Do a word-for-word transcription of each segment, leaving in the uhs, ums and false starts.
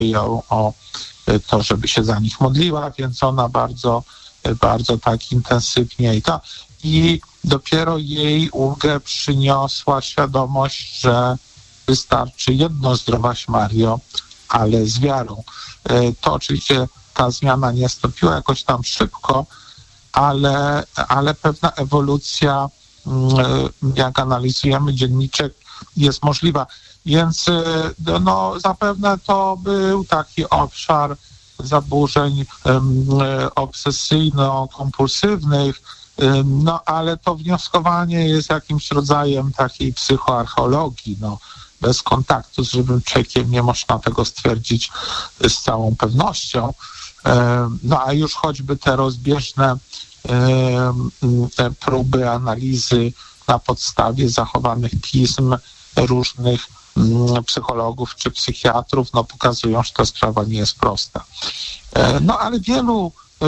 ją o to, żeby się za nich modliła, więc ona bardzo, bardzo tak intensywnie i to. I dopiero jej ulgę przyniosła świadomość, że wystarczy jedno zdrowaś Mario, ale z wiarą. To oczywiście ta zmiana nie nastąpiła jakoś tam szybko, ale, ale pewna ewolucja, jak analizujemy dzienniczek, jest możliwa. Więc no, zapewne to był taki obszar zaburzeń um, obsesyjno-kompulsywnych, um, no ale to wnioskowanie jest jakimś rodzajem takiej psychoarcheologii, no. Bez kontaktu z żywym człowiekiem nie można tego stwierdzić z całą pewnością. Um, no a już choćby te rozbieżne um, te próby analizy na podstawie zachowanych pism różnych psychologów czy psychiatrów, no pokazują, że ta sprawa nie jest prosta. No ale wielu y,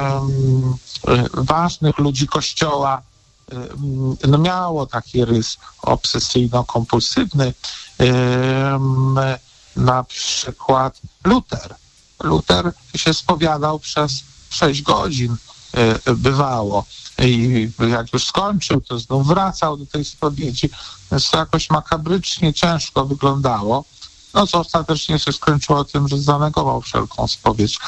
y, ważnych ludzi Kościoła y, no, miało taki rys obsesyjno-kompulsywny. Y, na przykład Luter. Luter się spowiadał przez sześć godzin y, bywało. I jak już skończył, to znów wracał do tej spowiedzi. Więc to jakoś makabrycznie ciężko wyglądało. No co ostatecznie się skończyło tym, że zanegował wszelką spowiedź.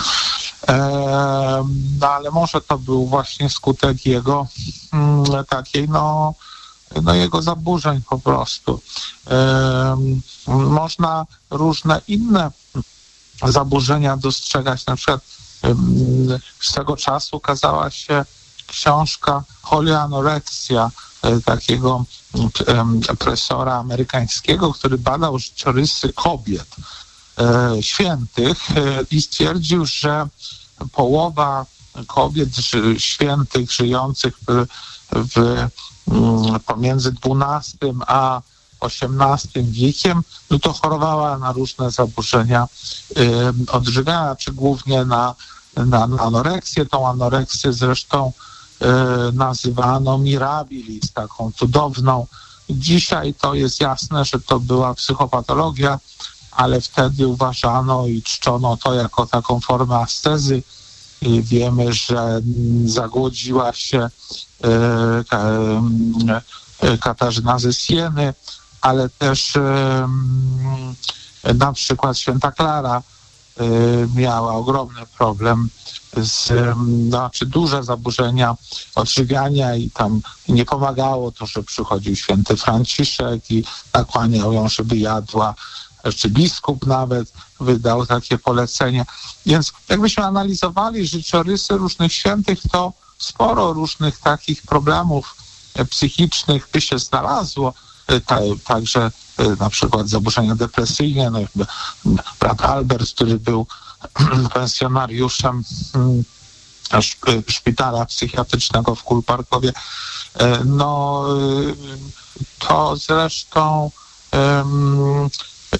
Eee, no ale może to był właśnie skutek jego mm, takiej, no, no jego zaburzeń po prostu. Eee, można różne inne zaburzenia dostrzegać. Na przykład um, z tego czasu ukazała się książka Holy Anorexia, takiego profesora amerykańskiego, który badał życiorysy kobiet e, świętych e, i stwierdził, że połowa kobiet ży, świętych żyjących w, w, m, pomiędzy dwunastym a osiemnastym wiekiem, no to chorowała na różne zaburzenia e, odżywiania, czy głównie na, na, na anoreksję. Tą anoreksję zresztą nazywano mirabilis, taką cudowną. Dzisiaj to jest jasne, że to była psychopatologia, ale wtedy uważano i czczono to jako taką formę astezy. I wiemy, że zagłodziła się Katarzyna ze Sieny, ale też na przykład święta Klara miała ogromny problem z, znaczy duże zaburzenia odżywiania i tam nie pomagało to, że przychodził święty Franciszek i nakłaniał ją, żeby jadła, czy biskup nawet wydał takie polecenie. Więc jakbyśmy analizowali życiorysy różnych świętych, to sporo różnych takich problemów psychicznych by się znalazło. Ta, także na przykład zaburzenia depresyjne. No, brat Albert, który był pensjonariuszem szpitala psychiatrycznego w Kulparkowie, no to zresztą um,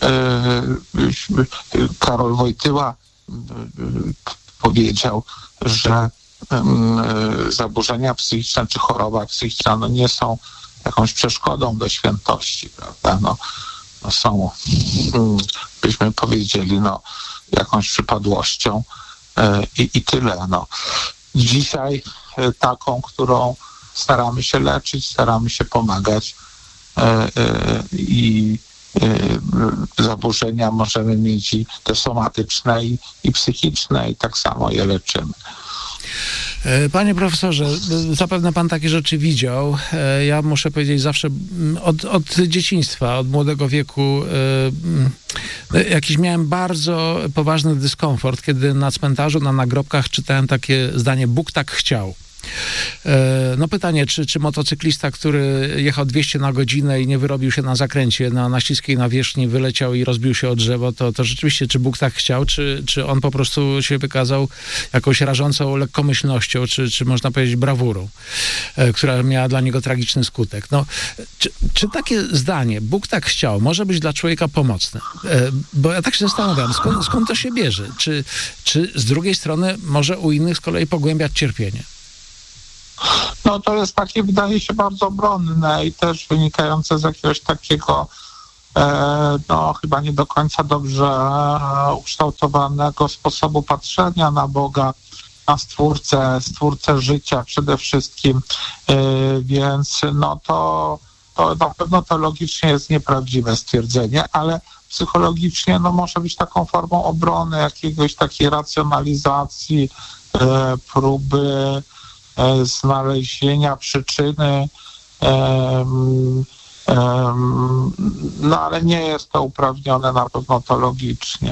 Karol Wojtyła powiedział, że um, zaburzenia psychiczne czy choroba psychiczna no nie są jakąś przeszkodą do świętości, prawda? No, no są, byśmy powiedzieli, no jakąś przypadłością e, i, i tyle. No. Dzisiaj e, taką, którą staramy się leczyć, staramy się pomagać e, e, i e, zaburzenia możemy mieć i te somatyczne i, i psychiczne i tak samo je leczymy. Panie profesorze, zapewne pan takie rzeczy widział. Ja muszę powiedzieć, zawsze od, od dzieciństwa, od młodego wieku jakiś miałem bardzo poważny dyskomfort, kiedy na cmentarzu, na nagrobkach czytałem takie zdanie: Bóg tak chciał. No pytanie, czy, czy motocyklista, który jechał dwieście na godzinę i nie wyrobił się na zakręcie, na, na śliskiej nawierzchni, wyleciał i rozbił się o drzewo, to, to rzeczywiście, czy Bóg tak chciał, czy, czy on po prostu się wykazał jakąś rażącą lekkomyślnością, czy, czy można powiedzieć brawurą, która miała dla niego tragiczny skutek. No, czy, czy takie zdanie, Bóg tak chciał, może być dla człowieka pomocne? Bo ja tak się zastanawiam, skąd, skąd to się bierze? Czy, czy z drugiej strony może u innych z kolei pogłębiać cierpienie? No to jest takie, wydaje się, bardzo obronne i też wynikające z jakiegoś takiego no chyba nie do końca dobrze ukształtowanego sposobu patrzenia na Boga, na Stwórcę, Stwórcę życia przede wszystkim, więc no to, to na pewno teologicznie jest nieprawdziwe stwierdzenie, ale psychologicznie no może być taką formą obrony, jakiegoś takiej racjonalizacji, próby znalezienia przyczyny, no ale nie jest to uprawnione na pewno teologicznie.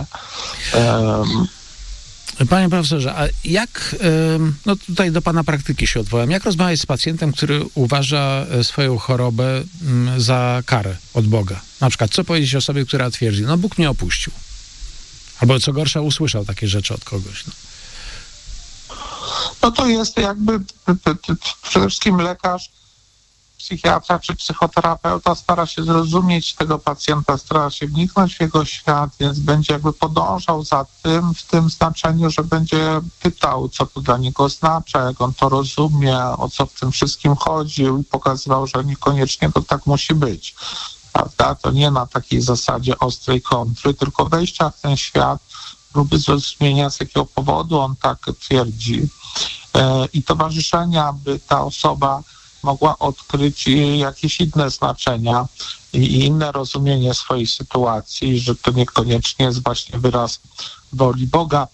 Panie profesorze, a jak, no tutaj do pana praktyki się odwołam, jak rozmawiać z pacjentem, który uważa swoją chorobę za karę od Boga? Na przykład, co powiedzieć osobie, która twierdzi, no Bóg mnie opuścił. Albo co gorsza, usłyszał takie rzeczy od kogoś. No, no to jest jakby przede wszystkim lekarz, psychiatra czy psychoterapeuta stara się zrozumieć tego pacjenta, stara się wniknąć w jego świat, więc będzie jakby podążał za tym w tym znaczeniu, że będzie pytał, co to dla niego oznacza, jak on to rozumie, o co w tym wszystkim chodzi i pokazywał, że niekoniecznie to tak musi być. Prawda? To nie na takiej zasadzie ostrej kontry, tylko wejścia w ten świat, próby zrozumienia, z jakiego powodu on tak twierdzi e, i towarzyszenia, by ta osoba mogła odkryć jakieś inne znaczenia i inne rozumienie swojej sytuacji, że to niekoniecznie jest właśnie wyraz woli Boga.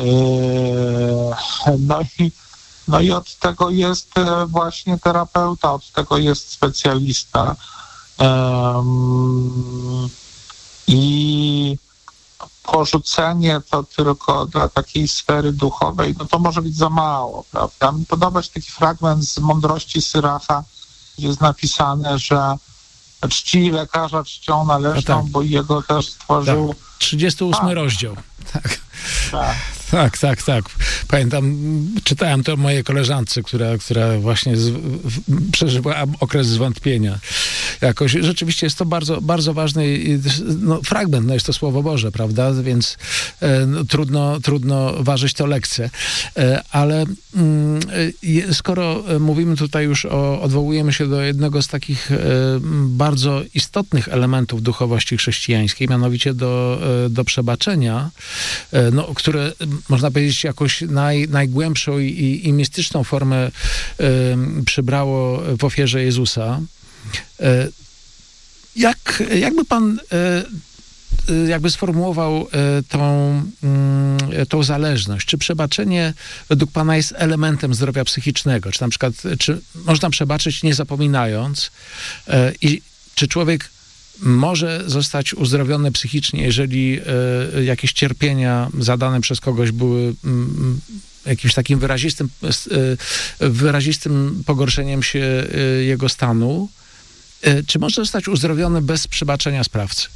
No i, no i od tego jest właśnie terapeuta, od tego jest specjalista. I porzucenie to tylko dla takiej sfery duchowej, no to może być za mało, prawda? Mi podoba się taki fragment z Mądrości Syracha, gdzie jest napisane, że czci lekarza czcią należną, no tak, bo jego też stworzył... Tak. trzydziesty ósmy tak. rozdział. Tak. Tak. Tak, tak, tak. Pamiętam, czytałem to mojej koleżance, która, która właśnie z, w, przeżyła okres zwątpienia. Jakoś rzeczywiście jest to bardzo, bardzo ważny no, fragment, no jest to Słowo Boże, prawda? Więc e, no, trudno, trudno ważyć to lekcję. E, ale mm, e, skoro mówimy tutaj już o, odwołujemy się do jednego z takich e, bardzo istotnych elementów duchowości chrześcijańskiej, mianowicie do, e, do przebaczenia, e, no, które można powiedzieć, jakąś naj, najgłębszą i, i mistyczną formę y, przybrało w ofierze Jezusa. Y, jak, jakby pan y, y, jakby sformułował y, tą, y, tą zależność? Czy przebaczenie według pana jest elementem zdrowia psychicznego? Czy na przykład, czy można przebaczyć nie zapominając? Y, I czy człowiek może zostać uzdrowiony psychicznie, jeżeli y, jakieś cierpienia zadane przez kogoś były y, jakimś takim wyrazistym, y, wyrazistym pogorszeniem się y, jego stanu. Y, czy może zostać uzdrowiony bez przebaczenia sprawcy?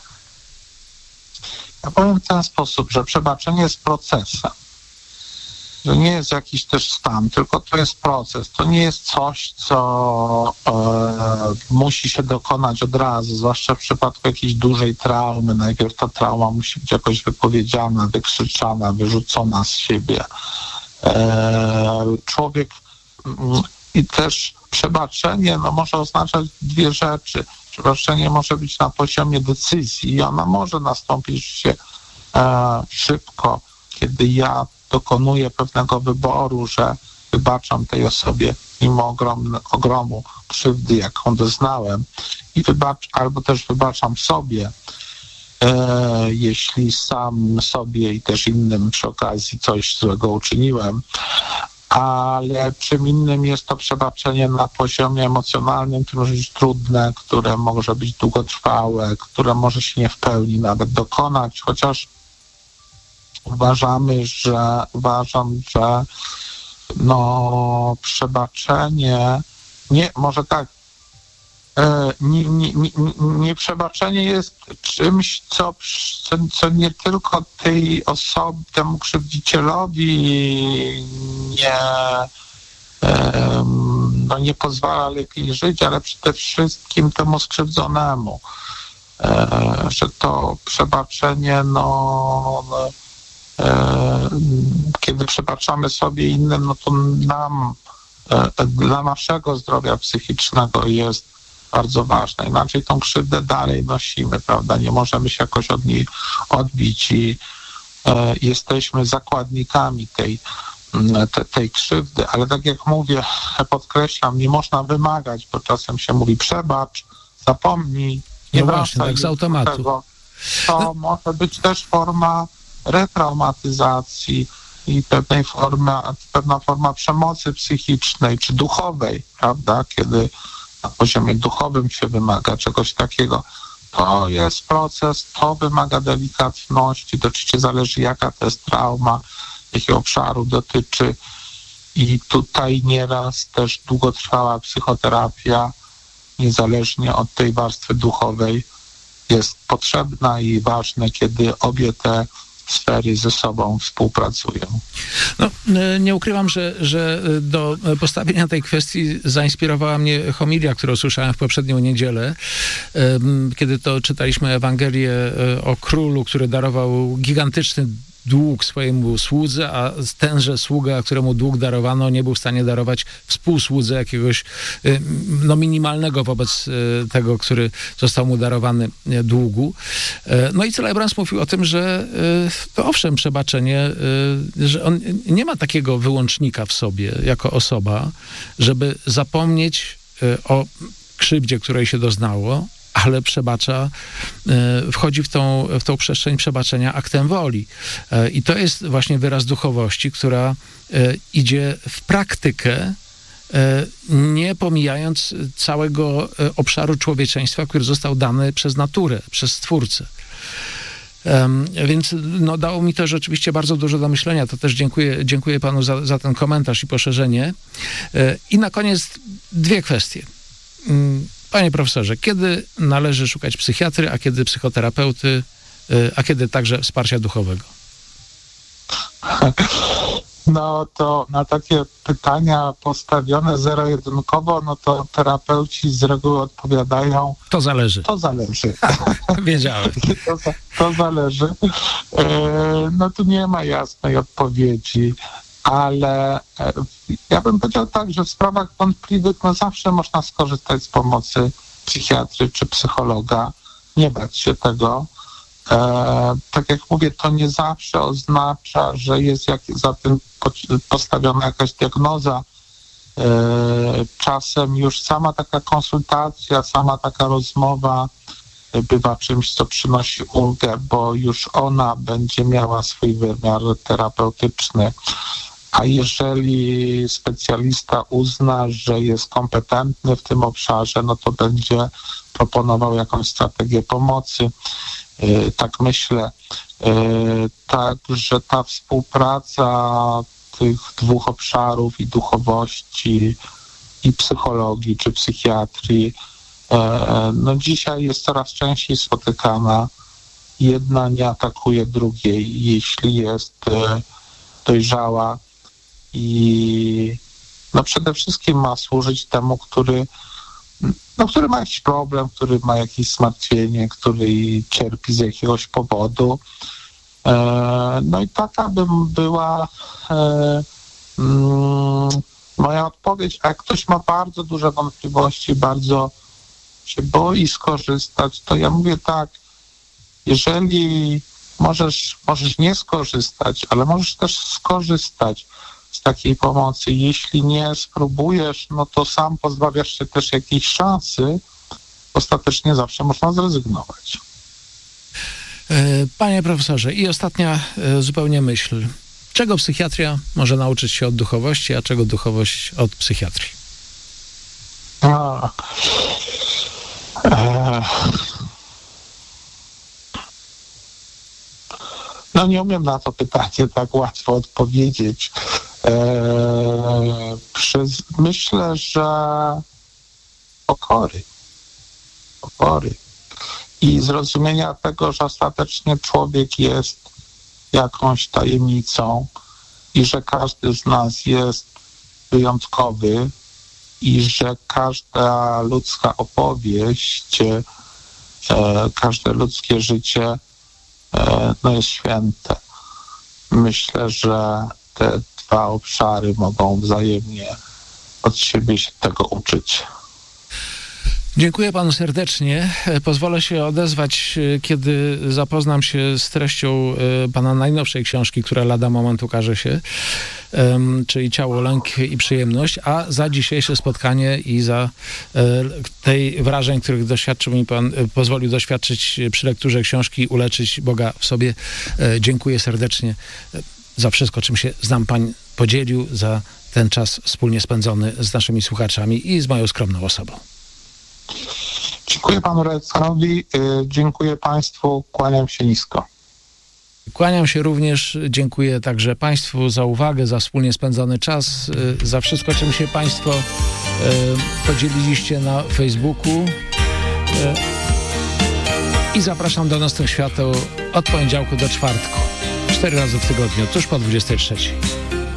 Ja powiem w ten sposób, że przebaczenie jest procesem. To nie jest jakiś też stan, tylko to jest proces. To nie jest coś, co e, musi się dokonać od razu, zwłaszcza w przypadku jakiejś dużej traumy. Najpierw ta trauma musi być jakoś wypowiedziana, wykrzyczana, wyrzucona z siebie. E, człowiek m, i też przebaczenie no, może oznaczać dwie rzeczy. Przebaczenie może być na poziomie decyzji i ona może nastąpić się e, szybko, kiedy ja dokonuję pewnego wyboru, że wybaczam tej osobie mimo ogromny, ogromu krzywdy, jaką doznałem, i wybacz, albo też wybaczam sobie, e, jeśli sam sobie i też innym przy okazji coś złego uczyniłem. Ale czym innym jest to przebaczenie na poziomie emocjonalnym, które może być trudne, które może być długotrwałe, które może się nie w pełni nawet dokonać, chociaż Uważamy, że uważam, że no przebaczenie, nie, może tak, nie, nie, nie, nie przebaczenie jest czymś, co, co, co nie tylko tej osobie, temu krzywdzicielowi nie, no nie pozwala lepiej żyć, ale przede wszystkim temu skrzywdzonemu, że to przebaczenie, no, no kiedy przebaczamy sobie innym, no to nam, dla naszego zdrowia psychicznego jest bardzo ważna. Inaczej tą krzywdę dalej nosimy, prawda? Nie możemy się jakoś od niej odbić i e, jesteśmy zakładnikami tej, te, tej krzywdy. Ale tak jak mówię, podkreślam, nie można wymagać, bo czasem się mówi przebacz, zapomnij, nie no właśnie, tak z automatu. Tego. To może być też forma retraumatyzacji i pewnej formy, pewna forma przemocy psychicznej czy duchowej, prawda, kiedy na poziomie duchowym się wymaga czegoś takiego. To jest proces, to wymaga delikatności, to oczywiście zależy jaka to jest trauma, jakiego obszaru dotyczy i tutaj nieraz też długotrwała psychoterapia, niezależnie od tej warstwy duchowej, jest potrzebna i ważne, kiedy obie te sfery ze sobą współpracują. No, nie ukrywam, że, że do postawienia tej kwestii zainspirowała mnie homilia, którą słyszałem w poprzednią niedzielę, kiedy to czytaliśmy Ewangelię o królu, który darował gigantyczny dług swojemu słudze, a tenże sługa, któremu dług darowano, nie był w stanie darować współsłudze jakiegoś no, minimalnego wobec tego, który został mu darowany długu. No i Celebrans mówił o tym, że to owszem, przebaczenie, że on nie ma takiego wyłącznika w sobie jako osoba, żeby zapomnieć o krzywdzie, której się doznało, ale przebacza, wchodzi w tą, w tą przestrzeń przebaczenia aktem woli. I to jest właśnie wyraz duchowości, która idzie w praktykę, nie pomijając całego obszaru człowieczeństwa, który został dany przez naturę, przez Stwórcę. Um, więc no, dało mi to rzeczywiście bardzo dużo do myślenia. To też dziękuję, dziękuję panu za, za ten komentarz i poszerzenie. I na koniec dwie kwestie. Panie profesorze, kiedy należy szukać psychiatry, a kiedy psychoterapeuty, a kiedy także wsparcia duchowego? No to na takie pytania postawione zero-jedynkowo, no to terapeuci z reguły odpowiadają... To zależy. To zależy. Wiedziałem. To, to zależy. E, no tu nie ma jasnej odpowiedzi, ale e, ja bym powiedział tak, że w sprawach wątpliwych no zawsze można skorzystać z pomocy psychiatry czy psychologa, nie bać się tego. E, tak jak mówię, to nie zawsze oznacza, że jest jak, za tym postawiona jakaś diagnoza. E, czasem już sama taka konsultacja, sama taka rozmowa bywa czymś, co przynosi ulgę, bo już ona będzie miała swój wymiar terapeutyczny. A jeżeli specjalista uzna, że jest kompetentny w tym obszarze, no to będzie proponował jakąś strategię pomocy. Tak myślę. Także ta współpraca tych dwóch obszarów i duchowości, i psychologii, czy psychiatrii, no dzisiaj jest coraz częściej spotykana. Jedna nie atakuje drugiej, jeśli jest dojrzała i no przede wszystkim ma służyć temu, który no, który ma jakiś problem, który ma jakieś zmartwienie, który cierpi z jakiegoś powodu. E, no i taka bym była e, mm, moja odpowiedź. A jak ktoś ma bardzo duże wątpliwości, bardzo się boi skorzystać, to ja mówię tak, jeżeli możesz, możesz nie skorzystać, ale możesz też skorzystać z takiej pomocy. Jeśli nie spróbujesz, no to sam pozbawiasz się też jakiejś szansy. Ostatecznie zawsze można zrezygnować. Panie profesorze, i ostatnia zupełnie myśl. Czego psychiatria może nauczyć się od duchowości, a czego duchowość od psychiatrii? A, e, no nie umiem na to pytanie tak łatwo odpowiedzieć. Eee, przez, myślę, że pokory, pokory i zrozumienia tego, że ostatecznie człowiek jest jakąś tajemnicą i że każdy z nas jest wyjątkowy i że każda ludzka opowieść, e, każde ludzkie życie e, no jest święte. Myślę, że te dwa obszary mogą wzajemnie od siebie się tego uczyć. Dziękuję panu serdecznie. Pozwolę się odezwać, kiedy zapoznam się z treścią pana najnowszej książki, która lada moment ukaże się, czyli Ciało, lęk i przyjemność, a za dzisiejsze spotkanie i za tej wrażeń, których doświadczył mi pan, pozwolił doświadczyć przy lekturze książki Uleczyć Boga w sobie. Dziękuję serdecznie za wszystko, czym się z nam pan podzielił, za ten czas wspólnie spędzony z naszymi słuchaczami i z moją skromną osobą. Dziękuję panu redaktorowi, dziękuję państwu, kłaniam się nisko. Kłaniam się również, dziękuję także państwu za uwagę, za wspólnie spędzony czas, za wszystko, czym się państwo podzieliliście na Facebooku i zapraszam do nocnych świateł od poniedziałku do czwartku, cztery razy w tygodniu, tuż po dwudziestej trzeciej.